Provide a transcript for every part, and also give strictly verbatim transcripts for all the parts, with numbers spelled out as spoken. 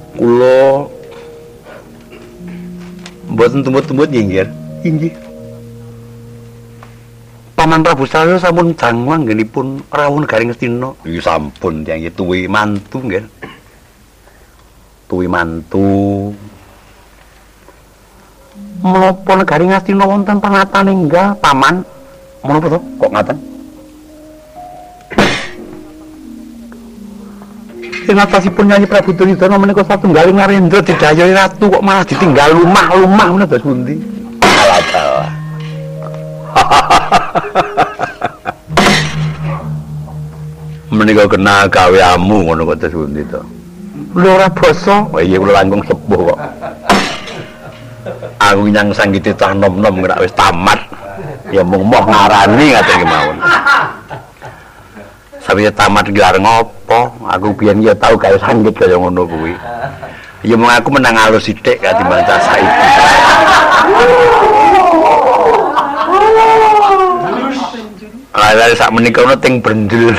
Kula mboten tumut-tumut nggih. Inggih. Paman Prabu Salya sampun dangu anggenipun rawuh Negaring Ngastina. Nggih sampun tiyang tuwi mantu nggih. Tuwi mantu. Menapa Negaring Ngastina wonten pangatane enggal, Paman? Menapa to? Kok ngaten? Ing atasipun nyanyi Prabu Duryudana menika satunggaling Narendra didayai ratu kok malah ditinggal lumah-lumah menika dados pundi? Alah. Menika kena gaweamu ngono kok dados pundi to? Lho ora basa. Oh iya kula langkung sepuh kok. Aku nyang sanggite cah nom-nom ora wis tamat. Ya mung moh ngarani ngaten kemawon. Sampe tamat gelar ngopo? Aku biyen ya tau gawe sanggit kaya ngono kuwi. Ya mung aku menang alus sithik katimbang cah saiki. Lah sak menika ono ting brendel.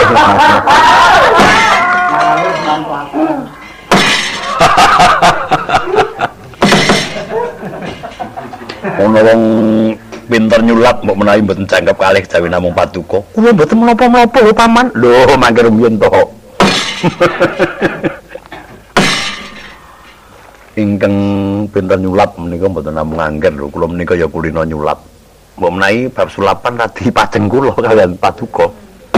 Ono wong pinter nyulap mbok menawi mboten jangkep kalih jawi namung paduka. Kula mboten menapa-menapa lho Paman. Lho mangke rumiyin to. Ingkang pinter nyulap menika mboten namung angger lho. Kula menika ya kulina nyulap. Mbok menawi bab sulapan radi pajeng kula kaliyan paduka.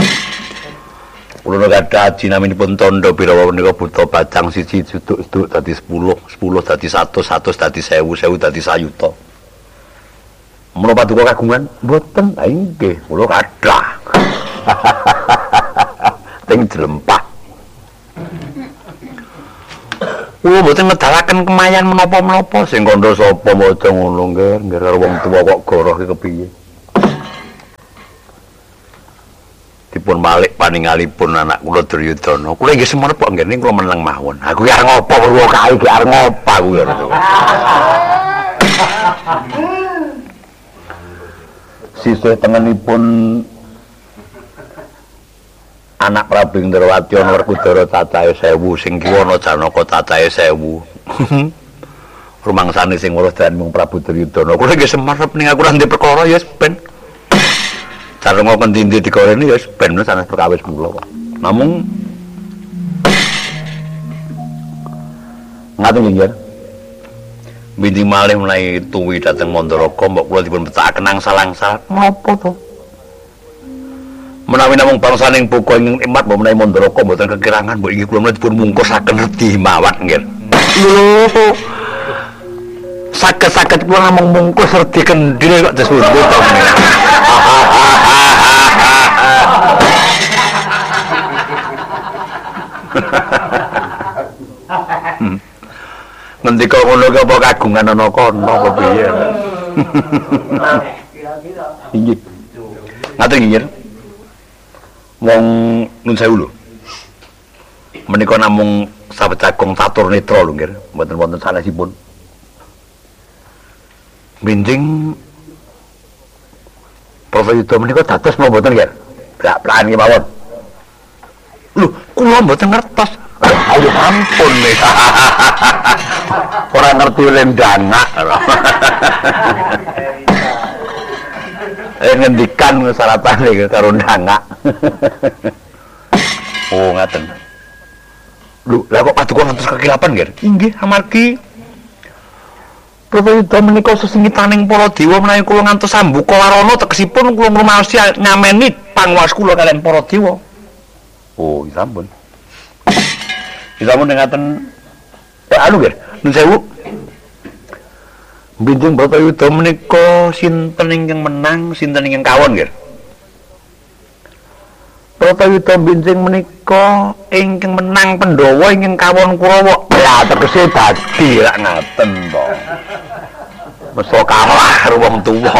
Kula gadah aji naminipun tandha Birawa menika buta bacang siji seduk-seduk dadi sepuluh, sepuluh dadi seratus, seratus dadi seribu, seribu dadi sayuta. Menapa paduka kagungan? Mboten. Ha nggih, kula kathah. Ting jlempah. Kula mboten ngedalaken kemayan menapa-menapa sing kandha sapa maca ngono nggih, nggih karo wong tuwa kok goroh ki kepiye. Dipun malik paningalipun anak kula Duryudana. Kula nggih semono kok nggih kula meneng mawon. Aku ki arep ngopo weruh kae ki arep ngopo aku ya. Sisih tengenipun anak Prabu Indrawati ana Werkudara cacahe sewu, sing kiwa ana Janaka cacahe sewu. Rumangsane sing weruh dan mung Prabu Duryudana. Kula nggih semarep ning aku ora ndek perkara ya ben. Careng kok ndi-ndi dikoreni ya ben sanes perkawis kula kok. Namung ngaten nggih. Binding malih menawi tuwi dhateng Mandaraka mbok kula dipun betakaken angsal-angsal. Napa to? Menawi namung bangsaning buka ing imat mbok menawi Mandaraka mboten kekirangan mbok iki kula dipun mungkusaken redi mawat nggih. Lho. Saged-saged kula namung mungkus redi kendhil kok disebut to. Ngendika ngono ki apa kagungan ana kono apa piye? Inggih. Ngaten nggih. Wong nun sewu lho. Menika namung sawetagong catur netra lho nggih, mboten wonten sanesipun. Binding Profesor menika dados napa mboten nggih? Blak-blakan nggih mawon. Lho, kula mboten ngertos. Ayo ampun nih. Ora ngerti lendana. Eh ngendikan saratane karo ndangak. Oh ngaten. Lho, lah kok paduka ngantos kekilapan nggih? Inggih, amargi Profesor menika sesingitaning para dewa menawi kula ngantos sambuka warana tegesipun kula ngrumaosi nyameni panguwas kula kaliyan para dewa. Oh, sampun. Sampun ngaten. Eh anu nggih, nun sewu. Binding Bapak Yuda menika sinten ingkang menang, sinten ingkang kawon nggih. Bapak Yuda binding menika ingkang menang Pandhawa ingkang kawon Kurawa. Ya tegese dadi lak ngaten to. Mesti kalah karo wong tuwa.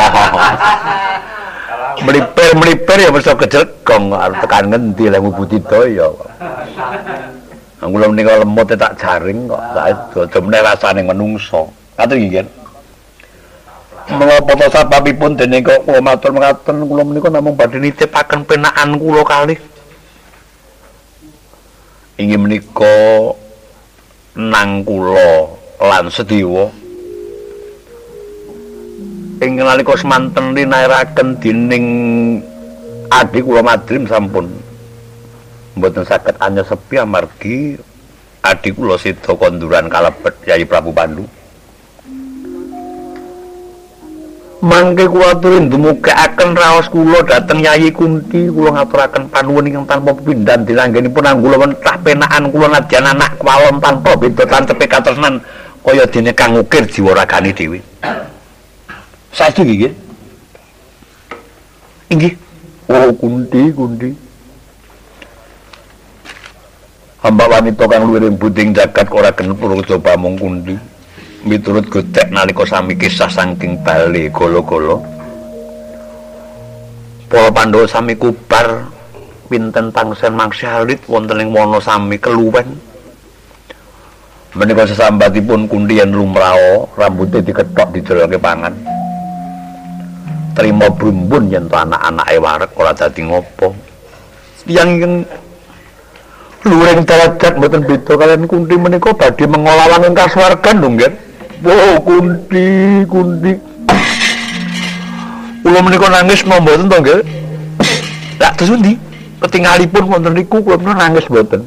Melipir-melipir ya mesti kejegong arep tekan ngendi lek Budidaya. Kula menika lemut tak jaring kok. Aja meneh rasane menungso. Ngaten nggih. Menapa to sababipun dene kok kula matur mekaten kula menika namung badhe nitipaken penakan kula kalih. Inggih menika nang kula lan Sedewa ing nalika semanten linairaken dening adik kula Madrim sampun mboten saged anya sepi amargi adik kula seda konduran kalebet Yai Prabu Pandu. Mangke kula aturi ndumukaken raos kula dhateng Yayi Kunti, kula ngaturaken panuwun ingkang tanpa pepindhan dilanggenipun anggula mentah penakan kula nadyan anak kwalon tanpa beda tantepe katresnan kaya dene kang ukir jiwa ragane dhewe. Saestu nggih. Inggih. Oh Kunti, Kunti. Hamba wanita kang luwiring buding jagat ora genep purwaja pamung Kunti. Miturut gotek nalika sami kisah saking bale golo-golo. Para Pandhawa sami kubar pinten tangsen mangsalit wonten ing wana sami keluwen. Menika sesambatipun Kunti yen lumrah rambuté dikethok dijoloke pangan. Trima brumbun yen to anak-anake wareg ora dadi ngopo. Tiyang ingkang luring derajat mboten beda kalian Kunti menika badhe mengolawang ing kasuwargan lho nggih. Oh Kunti, Kunti. Kula menika nangis napa mboten to nggih? Lah terus ndi? Ketingalipun wonten niku kula menika nangis mboten.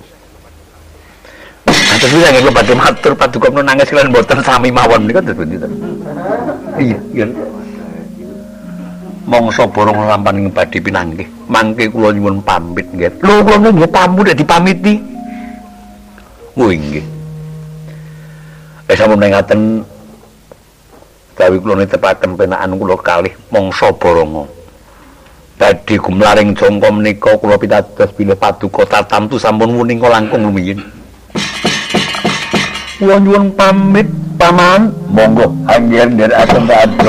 Nah, terus nggih kula badhe matur paduka menika nangis kalian mboten sami mawon niku terus ndi to? Iya, iya. Mongso borong lampahan ing badhe pinanggih. Mangke kula nyuwun pamit nggih. Lho kula nggih tamu nek dipamiti. Oh nggih. Eh sampun ngaten gawe kula netepaken penakan kula kalih mangsa boronga. Badhe gumlaring jangka menika kula pitados bilih paduka tatamtu sampun wuninga langkung lumiyin. Kula nyuwun pamit paman, monggo anggen nderekaken